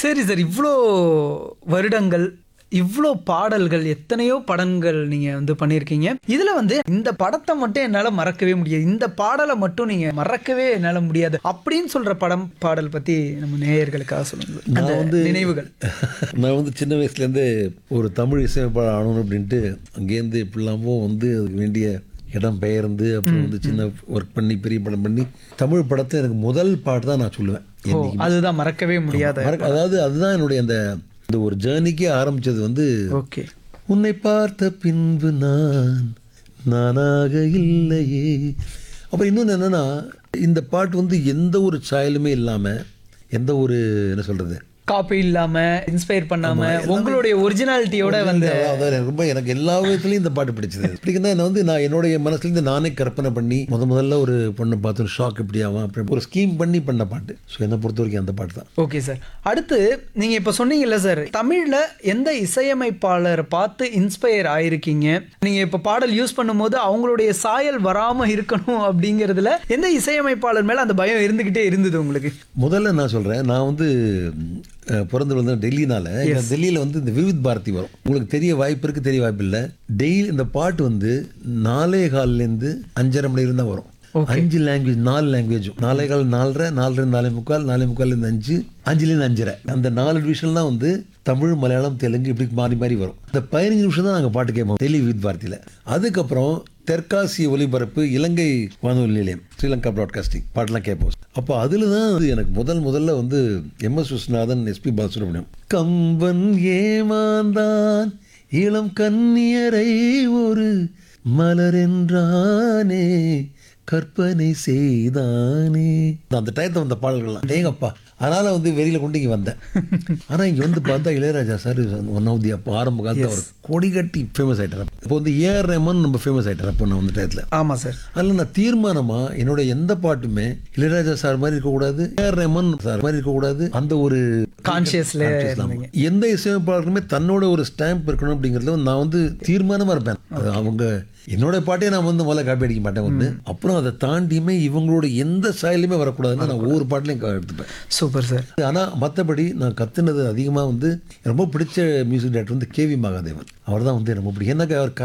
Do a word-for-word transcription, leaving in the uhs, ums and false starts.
சரி சார், இவ்வளோ வருடங்கள், இவ்வளோ பாடல்கள், எத்தனையோ படங்கள் நீங்க வந்து பண்ணியிருக்கீங்க. இதுல வந்து இந்த படத்தை மட்டும் என்னால மறக்கவே முடியாது, இந்த பாடலை மட்டும் நீங்க மறக்கவே என்னால முடியாது அப்படின்னு சொல்ற படம் பாடல் பத்தி நம்ம நேயர்களுக்காக சொல்லுங்க. அந்த நான் வந்து நினைவுகள். நான் வந்து சின்ன வயசுலேருந்தே ஒரு தமிழ் இசையமைப்பாளர் ஆகணும் அப்படின்ட்டு அங்கேருந்து இப்படிலாமோ வந்து அதுக்கு வேண்டிய இடம் பெயர்ந்து அப்புறம் வந்து சின்ன ஒர்க் பண்ணி பெரிய படம் பண்ணி தமிழ் படத்தை எனக்கு முதல் பாட்டு தான் நான் சொல்லுவேன். ஓ, அதுதான் மறக்கவே முடியாத. மறக்க- அதாவது அதுதான் என்னுடைய அந்த இந்த ஒரு ஜேர்னிக்கே ஆரம்பிச்சது வந்து ஓகே. உன்னை பார்த்த பின்பு நான் நானாக இல்லையே. அப்புறம் இன்னொன்று என்னன்னா, இந்த பாட்டு வந்து எந்த ஒரு சாயலுமே இல்லாம, எந்த ஒரு என்ன சொல்றது, காப்பி இல்லாம, இன்ஸ்பயர் பண்ணாம, உங்களுடைய ஒரிஜினாலிட்டியோட வந்து அதாவது எனக்கு ரொம்ப எனக்கு எல்லா விதத்துலையும் இந்த பாட்டு பிடிச்சது. பிடிக்குன்னா என்ன வந்து நான் என்னுடைய மனசுலேருந்து நானே கற்பனை பண்ணி முத முதல்ல ஒரு பொண்ணை பார்த்து ஒரு ஷாக் எப்படி ஆகும் அப்படி ஒரு ஸ்கீம் பண்ணி பண்ண பாட்டு. ஸோ என்னை பொறுத்த வரைக்கும் அந்த பாட்டு தான். Okay sir. அடுத்து நீங்க இப்ப சொன்னீங்கல்ல சார், தமிழ்ல எந்த இசையமைப்பாளரை பார்த்து இன்ஸ்பயர் ஆயிருக்கீங்க, நீங்க இப்ப பாடல் யூஸ் பண்ணும்போது அவங்களுடைய சாயல் வராம இருக்கணும் அப்படிங்கிறதுல எந்த இசையமைப்பாளர் மேல அந்த பயம் இருந்துகிட்டே இருந்தது உங்களுக்கு? முதல்ல நான் சொல்கிறேன், நான் வந்து அஹ், பிறந்து வந்த டெல்லினால டெல்லியில் வந்து இந்த விவித் பாரதி வரும். உங்களுக்கு தெரிய வாய்ப்பு இருக்குது, தெரிய வாய்ப்பு இல்லை. டெய்லி இந்த பாட்டு வந்து நாலே கால்லேருந்து அஞ்சரை மணி நேரம் தான் வரும். அஞ்சு லாங்குவேஜ், நாலு லாங்குவேஜும் நாலே கால் நாலரை, நாலரை நாலே முக்கால், நாலே முக்கால்லேருந்து அஞ்சு, அஞ்சுலேருந்து அஞ்சரை, அந்த நாலு டிவிஷன் தான் வந்து தமிழ், மலையாளம், தெலுங்கு இப்படி மாறி மாறி வரும். இந்த பதினஞ்சு நிமிஷம் தான் நாங்கள் பாட்டு கேட்போம் டெல்லி வித் பாரதியில். அதுக்கப்புறம் தெற்காசிய ஒலிபரப்பு, இலங்கை வானொலி நிலையம், ஸ்ரீலங்கா ப்ராட்காஸ்டிங் பாட்டெலாம் கேட்போம். அப்போ அதில் தான் எனக்கு முதல் முதல்ல வந்து M S Viswanathan, SP Balasubramaniam, Kamban ஏமாந்தான் இளம் கன்னியரை ஒரு மலரென்றானே கற்பனை செய்தானே, அந்த டயத்தை வந்த பாடல்கள்லாம் ஏங்கப்பா. அதனால வந்து வெளியில கொண்டு இங்கே வந்தேன். ஆனால் இங்கே வந்து பார்த்தா Ilaiyaraaja sir one of the அப்போ ஆரம்ப காலத்தில் அவர் கொடி கட்டி ஃபேமஸ் ஆகிட்டார். இப்போ வந்து ஏஆர் ரஹ்மான் நம்ம ஃபேமஸ் ஆகிட்டார் அப்போ நான் வந்த டயத்தில். ஆமா சார். அதில் நான் தீர்மானமாக என்னோட எந்த பாட்டுமே இளையராஜா சார் மாதிரி இருக்கக்கூடாது, ஏஆர் ரஹ்மான் சார் மாதிரி இருக்கக்கூடாது, அந்த ஒரு கான்சியஸ்ல எந்த இசையமைப்பாளருக்குமே தன்னோட ஒரு ஸ்டாம்ப் இருக்கணும் அப்படிங்கிறதுல நான் வந்து தீர்மானமாக இருப்பேன். அது அவங்க என்னோட பாட்டே நான் வந்து முதல்ல காப்பி அடிக்க மாட்டேன் ஒன்று. அப்புறம் அதை தாண்டியுமே இவங்களோட எந்த சாயலுமே வரக்கூடாதுன்னு நான் ஒவ்வொரு பாட்டிலையும் எடுத்துப்பேன். Super sir. ஆனால் மற்றபடி நான் கற்றுனது அதிகமாக வந்து ரொம்ப பிடிச்ச மியூசிக் டைரக்டர் வந்து கே வி மகாதேவன். அவர் தான் வந்து ரொம்ப பிடிக்கும். எனக்கு அவர்